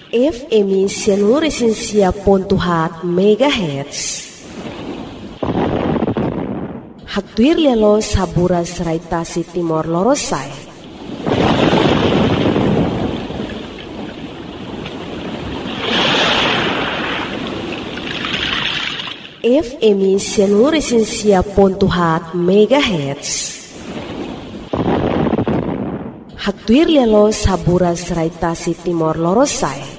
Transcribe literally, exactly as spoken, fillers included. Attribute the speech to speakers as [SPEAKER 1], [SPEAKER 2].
[SPEAKER 1] F M Sianuresensia Pontuhat Megahertz. Haktuir lelo saburas raitasi Timor Lorosai. F M Sianuresensia Pontuhat Megahertz. Haktuir lelo saburas raitasi Timor Lorosai.